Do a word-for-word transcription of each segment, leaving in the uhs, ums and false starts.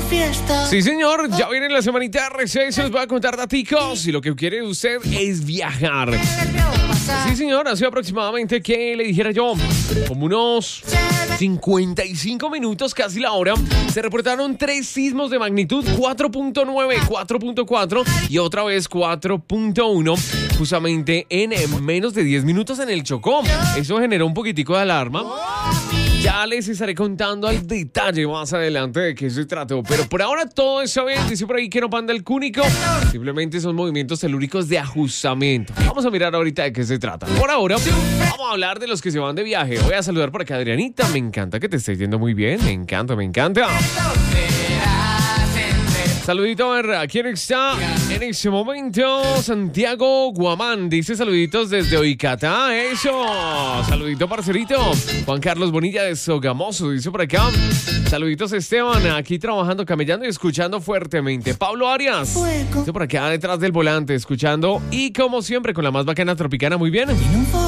Sí, señor, ya viene la semanita de receso, les voy a contar daticos y lo que quiere usted es viajar. Sí, señor, hace aproximadamente, ¿qué le dijera yo? Como unos cincuenta y cinco minutos, casi la hora, se reportaron tres sismos de magnitud cuatro punto nueve, cuatro punto cuatro y otra vez cuatro punto uno, justamente en menos de diez minutos en el Chocó. Eso generó un poquitico de alarma. Ya les estaré contando al detalle más adelante de qué se trató. Pero por ahora todo está bien. Dice por ahí que no panda el cúnico. Simplemente son movimientos telúricos de ajustamiento. Vamos a mirar ahorita de qué se trata. Por ahora, vamos a hablar de los que se van de viaje. Voy a saludar por acá a Adrianita. Me encanta que te estés yendo muy bien. Me encanta, me encanta. Saludito a ver a quién está en este momento. Santiago Guamán dice saluditos desde Oicatá. Eso. Saludito, parcerito. Juan Carlos Bonilla de Sogamoso dice por acá. Saluditos, Esteban. Aquí trabajando, camellando y escuchando fuertemente. Pablo Arias dice por acá detrás del volante, escuchando. Y como siempre, con la más bacana tropicana. Muy bien.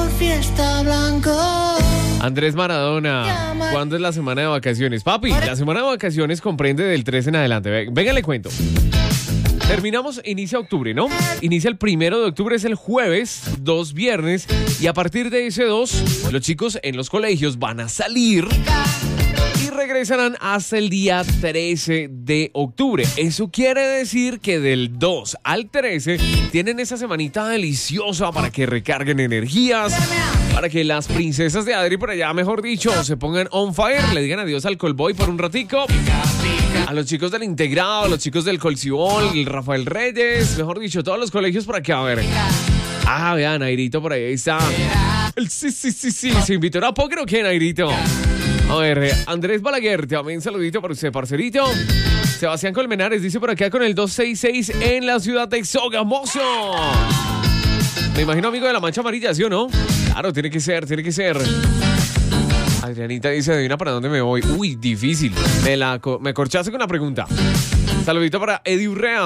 Andrés Maradona, ¿cuándo es la semana de vacaciones? Papi, la semana de vacaciones comprende del tres en adelante. Venga, le cuento. Terminamos, inicia octubre, ¿no? Inicia el primero de octubre, es el jueves, dos viernes, y a partir de ese dos, los chicos en los colegios van a salir y regresarán hasta el día trece de octubre. Eso quiere decir que del dos al trece tienen esa semanita deliciosa para que recarguen energías, para que las princesas de Adri por allá, mejor dicho, se pongan on fire, le digan adiós al Colboy por un ratico, a los chicos del Integrado, a los chicos del Colcibol, el Rafael Reyes, mejor dicho, todos los colegios por acá, a ver. Ah, vean, Nairito por ahí está. El sí, sí, sí, sí, ¿se invitó a póker o qué, Nairito? A ver, Andrés Balaguer, también saludito para usted, parcerito. Sebastián Colmenares dice por acá con el dos seis seis en la ciudad de Sogamoso. Me imagino amigo de la mancha amarilla, ¿sí o no? Claro, tiene que ser, tiene que ser. Adrianita dice, adivina para dónde me voy. Uy, difícil. Me, la, me corchaste con la pregunta. Saludito para Eddie Urrea.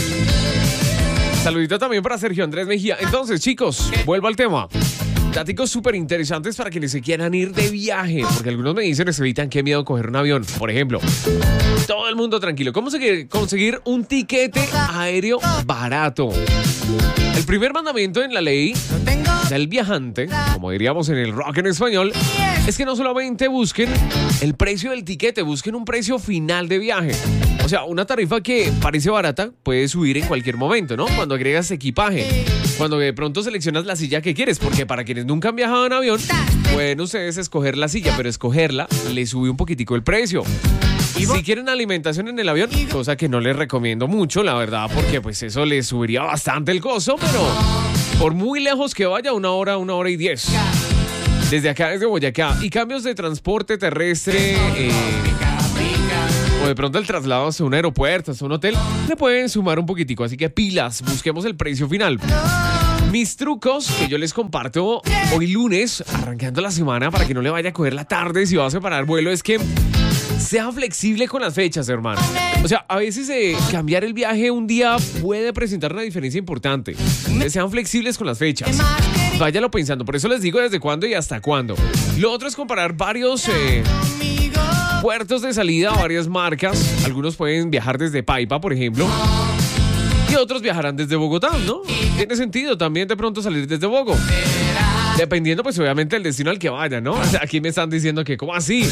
Saludito también para Sergio Andrés Mejía. Entonces, chicos, vuelvo al tema. Datos súper interesantes para quienes se quieran ir de viaje, porque algunos me dicen, se evitan qué miedo coger un avión. Por ejemplo, todo el mundo tranquilo. ¿Cómo se conseguir un tiquete aéreo barato? El primer mandamiento en la ley del viajante, como diríamos en el rock en español, es que no solamente busquen el precio del tiquete, busquen un precio final de viaje. O sea, una tarifa que parece barata puede subir en cualquier momento, ¿no? Cuando agregas equipaje, cuando de pronto seleccionas la silla que quieres, porque para quienes nunca han viajado en avión, pueden ustedes escoger la silla, pero escogerla le sube un poquitico el precio. Y si quieren alimentación en el avión, cosa que no les recomiendo mucho, la verdad, porque pues eso les subiría bastante el costo, pero por muy lejos que vaya, una hora, una hora y diez. Desde acá, desde Boyacá. Y cambios de transporte terrestre, eh, o de pronto el traslado hacia un aeropuerto, hacia un hotel, le pueden sumar un poquitico. Así que pilas, busquemos el precio final. Mis trucos que yo les comparto hoy lunes, arrancando la semana, para que no le vaya a coger la tarde si va a separar vuelo, es que sea flexible con las fechas, hermano. O sea, a veces eh, cambiar el viaje un día puede presentar una diferencia importante. Sean flexibles con las fechas. Váyalo pensando. Por eso les digo desde cuándo y hasta cuándo. Lo otro es comparar varios eh, puertos de salida, varias marcas. Algunos pueden viajar desde Paipa, por ejemplo. Y otros viajarán desde Bogotá, ¿no? Tiene sentido también de pronto salir desde Bogotá. Dependiendo, pues, obviamente, del destino al que vayan, ¿no? O sea, aquí me están diciendo que, ¿cómo así?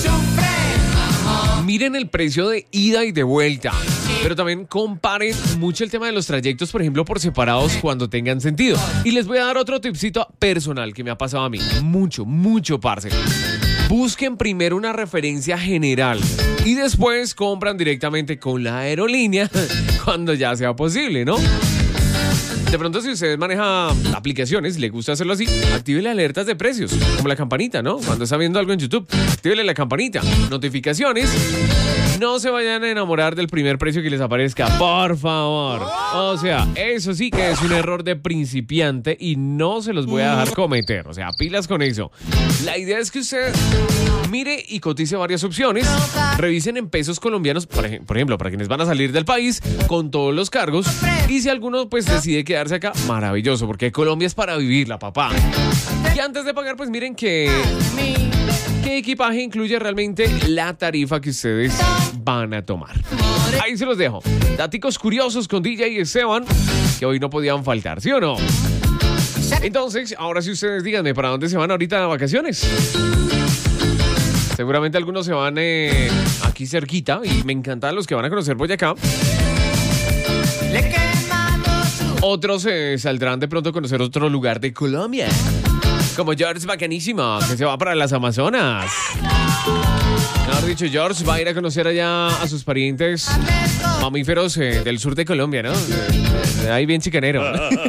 Miren el precio de ida y de vuelta, pero también comparen mucho el tema de los trayectos, por ejemplo, por separados cuando tengan sentido. Y les voy a dar otro tipcito personal que me ha pasado a mí. Mucho, mucho, parce. Busquen primero una referencia general y después compran directamente con la aerolínea cuando ya sea posible, ¿no? De pronto, si ustedes manejan aplicaciones, le gusta hacerlo así, actívenle alertas de precios, como la campanita, ¿no? Cuando está viendo algo en YouTube, actívenle la campanita, notificaciones. No se vayan a enamorar del primer precio que les aparezca, por favor. O sea, eso sí que es un error de principiante y no se los voy a dejar cometer. O sea, pilas con eso. La idea es que usted mire y cotice varias opciones. Revisen en pesos colombianos, por ejemplo, para quienes van a salir del país, con todos los cargos. Y si alguno pues decide quedarse acá, maravilloso, porque Colombia es para vivirla, papá. Y antes de pagar, pues miren que... qué equipaje incluye realmente la tarifa que ustedes van a tomar. Ahí se los dejo. Daticos curiosos con D J Esteban que hoy no podían faltar, ¿sí o no? Entonces, ahora sí ustedes díganme, ¿para dónde se van ahorita de vacaciones? Seguramente algunos se van eh, aquí cerquita y me encantan los que van a conocer Boyacá. Otros eh, saldrán de pronto a conocer otro lugar de Colombia, como George Bacanísimo, que se va para las Amazonas. Mejor dicho, George va a ir a conocer allá a sus parientes mamíferos eh, del sur de Colombia, ¿no? Eh, ahí bien chicanero.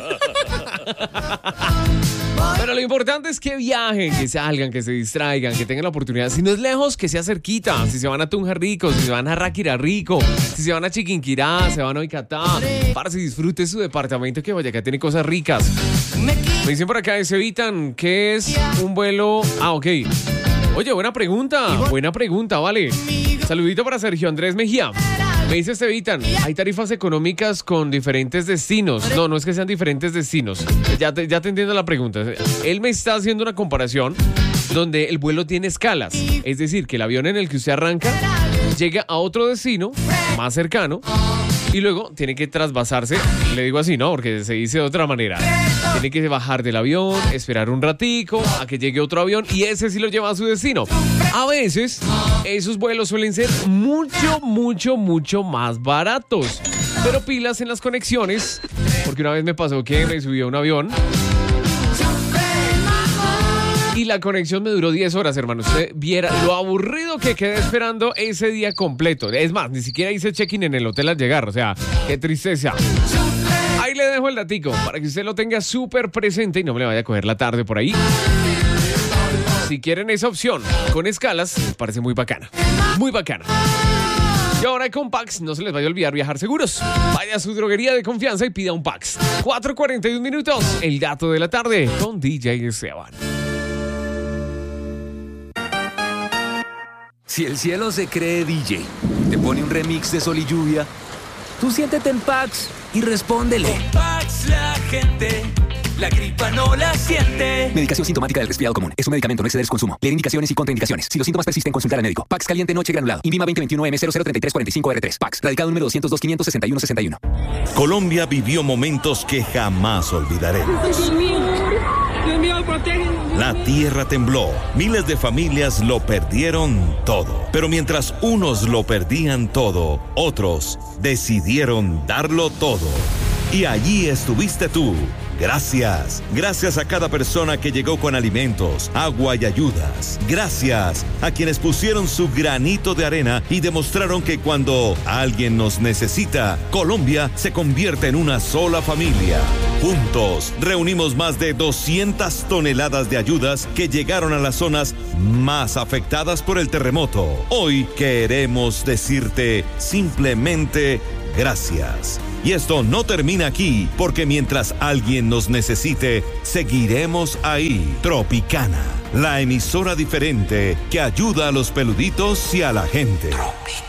Pero lo importante es que viajen, que salgan, que se distraigan, que tengan la oportunidad. Si no es lejos, que sea cerquita. Si se van a Tunja Rico, si se van a Ráquira Rico, si se van a Chiquinquirá, se van a Oicatá, para que disfrute su departamento, que Boyacá tiene cosas ricas. Me dicen por acá, se evitan, ¿qué es un vuelo? Ah, ok. Oye, buena pregunta, buena pregunta, vale. Saludito para Sergio Andrés Mejía. Me dice Estevitan, hay tarifas económicas con diferentes destinos. No, no es que sean diferentes destinos. Ya te, ya te entiendo la pregunta. Él me está haciendo una comparación donde el vuelo tiene escalas. Es decir, que el avión en el que usted arranca llega a otro destino más cercano y luego tiene que trasvasarse. Le digo así, ¿no? Porque se dice de otra manera. Tiene que bajar del avión, esperar un ratico a que llegue otro avión y ese sí lo lleva a su destino. A veces, esos vuelos suelen ser mucho, mucho, mucho más baratos. Pero pilas en las conexiones, porque una vez me pasó que me subí a un avión y la conexión me duró diez horas, hermano. Usted viera lo aburrido que quedé esperando ese día completo. Es más, ni siquiera hice check-in en el hotel al llegar. O sea, qué tristeza. Ahí le dejo el datico para que usted lo tenga súper presente y no me le vaya a coger la tarde por ahí. Si quieren esa opción con escalas, me parece muy bacana. Muy bacana. Y ahora con Pax, no se les vaya a olvidar viajar seguros. Vaya a su droguería de confianza y pida un Pax. cuatro cuarenta y uno minutos, el dato de la tarde con D J Esteban. Si el cielo se cree D J, te pone un remix de Sol y Lluvia, tú siéntete en Pax y respóndele. Con Pax la gente, la gripa no la siente. Medicación sintomática del resfriado común. Es un medicamento, no exceder su consumo. Leer indicaciones y contraindicaciones. Si los síntomas persisten, consultar al médico. Pax caliente noche granulado. Invima veinte veintiuno M cero cero treinta y tres cuarenta y cinco R tres. Pax. Radicado número doscientos dos quinientos sesenta y uno sesenta y uno. Colombia vivió momentos que jamás olvidaremos. Dios mío, Dios mío, protégeme. La tierra tembló. Miles de familias lo perdieron todo. Pero mientras unos lo perdían todo, otros decidieron darlo todo. Y allí estuviste tú. Gracias. Gracias a cada persona que llegó con alimentos, agua y ayudas. Gracias a quienes pusieron su granito de arena y demostraron que cuando alguien nos necesita, Colombia se convierte en una sola familia. Juntos reunimos más de doscientas toneladas de ayudas que llegaron a las zonas más afectadas por el terremoto. Hoy queremos decirte simplemente gracias. Y esto no termina aquí, porque mientras alguien nos necesite, seguiremos ahí. Tropicana, la emisora diferente que ayuda a los peluditos y a la gente. Tropicana.